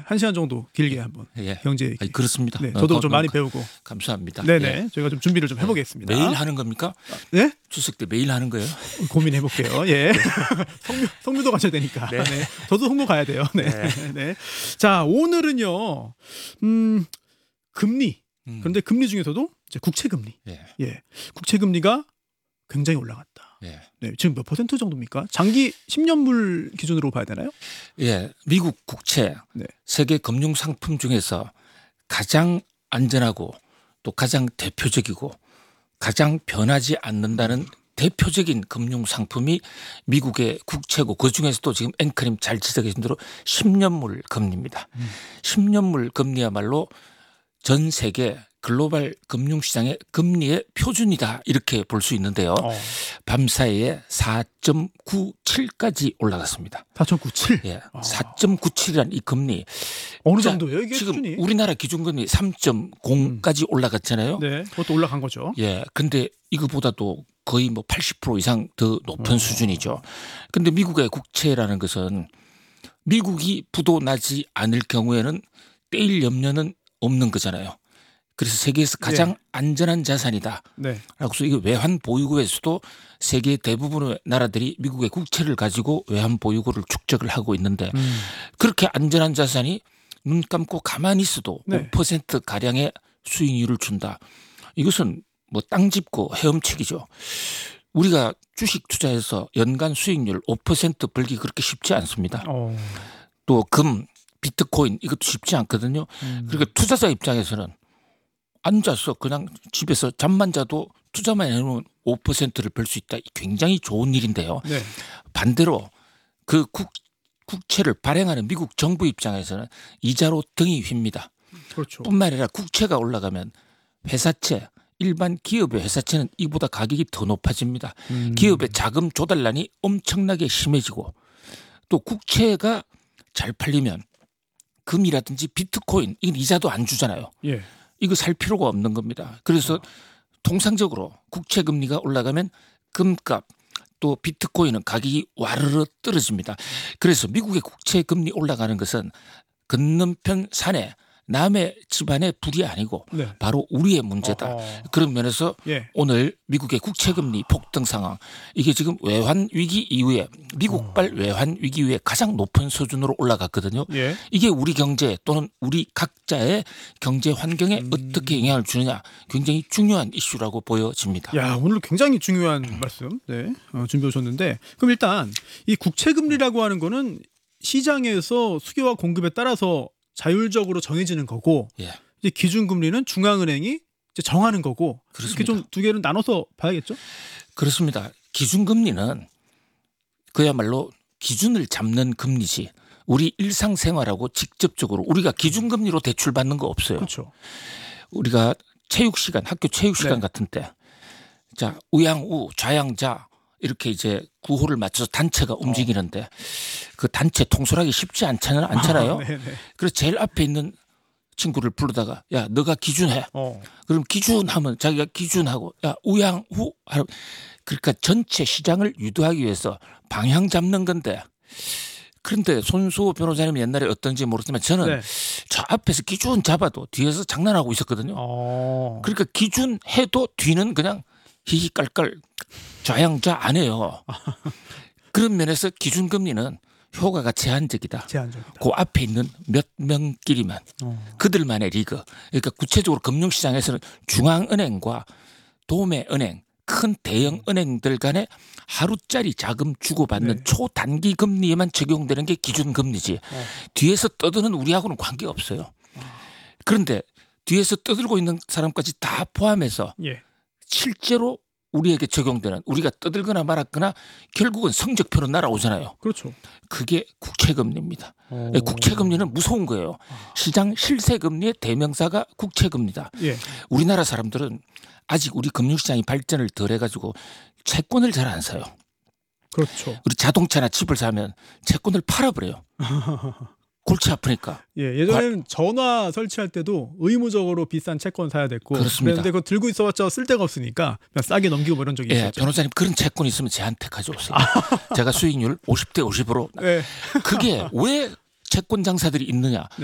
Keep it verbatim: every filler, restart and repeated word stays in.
한 시간 정도 길게 한번 예. 경제 얘기. 아니, 그렇습니다. 네, 저도 어, 좀 어, 많이 배우고. 감사합니다. 네네. 예. 저희가 좀 준비를 좀 해보겠습니다. 매일 하는 겁니까? 네? 추석 때 매일 하는 거예요? 고민해 볼게요. 예. 성묘, 성묘도 가셔야 되니까. 네. 네. 저도 성묘 가야 돼요. 네. 네. 네. 자, 오늘은요. 음, 금리. 음. 그런데 금리 중에서도 이제 국채 금리. 예. 예. 국채 금리가 굉장히 올라갔다. 예. 네. 지금 몇 퍼센트 정도입니까? 장기 십 년물 기준으로 봐야 되나요? 예. 미국 국채 네. 세계 금융 상품 중에서 가장 안전하고 또 가장 대표적이고 가장 변하지 않는다는 대표적인 금융 상품이 미국의 국채고 그중에서도 지금 앵커님 잘 지적하신 대로 십 년물 금리입니다. 음. 십 년물 금리야말로 전 세계 글로벌 금융시장의 금리의 표준이다 이렇게 볼 수 있는데요. 어. 밤사이에 사 점 구칠까지 올라갔습니다. 사 점 구칠. 예, 아. 사 점 구칠이란 이 금리 어느 자, 정도예요? 이게 지금 수준이? 우리나라 기준금리 삼 점 공까지 올라갔잖아요. 네. 그것도 올라간 거죠. 예, 근데 이거보다도 거의 뭐 팔십 퍼센트 이상 더 높은 어. 수준이죠. 근데 미국의 국채라는 것은 미국이 부도 나지 않을 경우에는 떼일 염려는 없는 거잖아요. 그래서 세계에서 가장 예. 안전한 자산이다. 네. 그래서 이게 외환 보유고에서도 세계 대부분의 나라들이 미국의 국채를 가지고 외환 보유고를 축적을 하고 있는데 음. 그렇게 안전한 자산이 눈 감고 가만히 있어도 네. 오 퍼센트 가량의 수익률을 준다. 이것은 뭐 땅 짚고 헤엄치기죠. 우리가 주식 투자해서 연간 수익률 오 퍼센트 벌기 그렇게 쉽지 않습니다. 어. 또 금, 비트코인 이것도 쉽지 않거든요. 음. 그러니까 투자자 입장에서는 앉아서 그냥 집에서 잠만 자도 투자만 해놓으면 오 퍼센트를 벌 수 있다. 굉장히 좋은 일인데요. 네. 반대로 그 국, 국채를 발행하는 미국 정부 입장에서는 이자로 등이 휩니다. 그렇죠. 뿐만 아니라 국채가 올라가면 회사채, 일반 기업의 회사채는 이보다 가격이 더 높아집니다. 음. 기업의 자금 조달난이 엄청나게 심해지고 또 국채가 잘 팔리면 금이라든지 비트코인 이건 이자도 안 주잖아요. 예. 이거 살 필요가 없는 겁니다. 그래서 통상적으로 국채 금리가 올라가면 금값 또 비트코인은 가격이 와르르 떨어집니다. 그래서 미국의 국채 금리 올라가는 것은 건너편 산에 남의 집안의 불이 아니고 네. 바로 우리의 문제다. 어허. 그런 면에서 예. 오늘 미국의 국채금리 폭등 상황 이게 지금 외환 위기 이후에 미국발 외환 위기 이후에 가장 높은 수준으로 올라갔거든요. 예. 이게 우리 경제 또는 우리 각자의 경제 환경에 음. 어떻게 영향을 주느냐 굉장히 중요한 이슈라고 보여집니다. 야, 오늘 굉장히 중요한 말씀 네, 어, 준비해 오셨는데 그럼 일단 이 국채 금리라고 하는 거는 시장에서 수요와 공급에 따라서 자율적으로 정해지는 거고 예. 이제 기준금리는 중앙은행이 이제 정하는 거고 이렇게 그렇습니다. 좀 두 개를 나눠서 봐야겠죠? 그렇습니다. 기준금리는 그야말로 기준을 잡는 금리지 우리 일상생활하고 직접적으로 우리가 기준금리로 대출받는 거 없어요. 그렇죠. 우리가 체육시간 학교 체육시간 네. 같은 때 자 우양우 좌양자 이렇게 이제 구호를 맞춰서 단체가 움직이는데 그 단체 통솔하기 쉽지 않잖아요. 않잖아요. 아, 네네. 그래서 제일 앞에 있는 친구를 부르다가 야 너가 기준해. 어. 그럼 기준하면 자기가 기준하고 야 우양우 하면 그러니까 전체 시장을 유도하기 위해서 방향 잡는 건데 그런데 손수호 변호사님 옛날에 어떤지 모르지만 저는 네. 저 앞에서 기준 잡아도 뒤에서 장난하고 있었거든요. 어. 그러니까 기준해도 뒤는 그냥 히히깔깔 좌양자 안 해요. 그런 면에서 기준금리는 효과가 제한적이다. 제한적이다. 그 앞에 있는 몇 명끼리만 어. 그들만의 리그. 그러니까 구체적으로 금융시장에서는 중앙은행과 도매은행 큰 대형 은행들 간에 하루짜리 자금 주고받는 네. 초단기 금리에만 적용되는 게 기준금리지. 어. 뒤에서 떠드는 우리하고는 관계없어요. 그런데 뒤에서 떠들고 있는 사람까지 다 포함해서 예. 실제로 우리에게 적용되는 우리가 떠들거나 말았거나 결국은 성적표로 날아오잖아요. 그렇죠. 그게 국채금리입니다. 어. 국채금리는 무서운 거예요. 시장 실세금리의 대명사가 국채금리다. 예. 우리나라 사람들은 아직 우리 금융시장이 발전을 덜 해가지고 채권을 잘 안 사요. 그렇죠. 우리 자동차나 집을 사면 채권을 팔아버려요. 골치 아프니까. 예, 예전에는 전화 설치할 때도 의무적으로 비싼 채권 사야 됐고 그렇습니다. 그런데 그거 들고 있어봤자 쓸 데가 없으니까 그냥 싸게 넘기고 뭐 이런 적이 예, 있었죠. 변호사님 그런 채권 있으면 저한테 가져오세요. 제가 수익률 오십 대 오십으로 네. 그게 왜 채권 장사들이 있느냐.